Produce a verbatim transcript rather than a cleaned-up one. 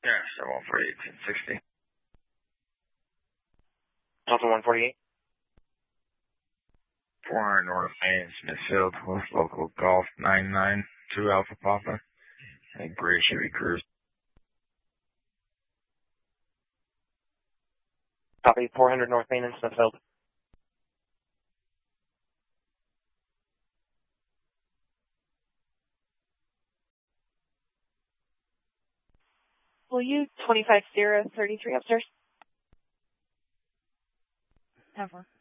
Yeah, seven one four eight, ten sixty. Delta one forty-eight. four hundred North Main, Smithfield, with local Golf nine nine two Alpha Papa. And Gray Chevy Cruise. Copy, four hundred North Main in Smithfield. Will you twenty-five zero thirty-three upstairs? Have one.